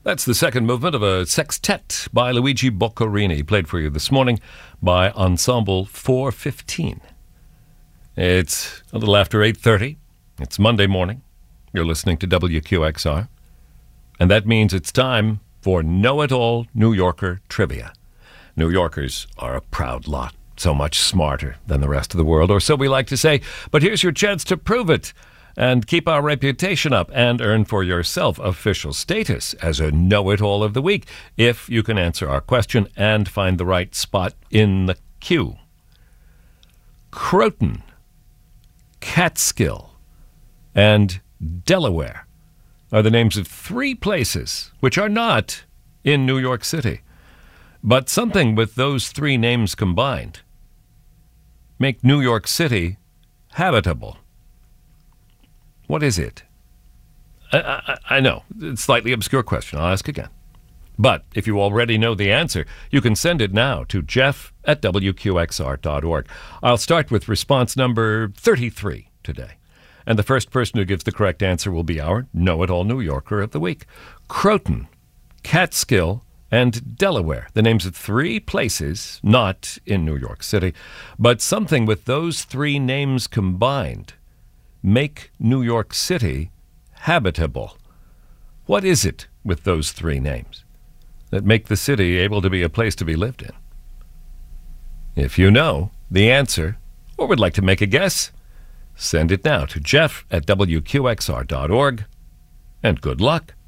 That's the second movement of a sextet by Luigi Boccherini, played for you this morning by Ensemble 415. It's a little after 8:30. It's Monday morning. You're listening to WQXR. And that means it's time for Know-It-All New Yorker Trivia. New Yorkers are a proud lot, so much smarter than the rest of the world, or so we like to say. But here's your chance to prove it and keep our reputation up and earn for yourself official status as a know-it-all of the week if you can answer our question and find the right spot in the queue. Croton, Catskill, and Delaware are the names of three places which are not in New York City. But something with those three names combined make New York City habitable. What is it? I know, it's a slightly obscure question. I'll ask again. But if you already know the answer, you can send it now to jeff@wqxr.org. I'll start with response number 33 today. And the first person who gives the correct answer will be our Know-It-All New Yorker of the week. Croton, Catskill, and Delaware, the names of three places not in New York City, but something with those three names combined make New York City habitable. What is it with those three names that make the city able to be a place to be lived in? If you know the answer or would like to make a guess, send it now to jeff@wqxr.org, and good luck.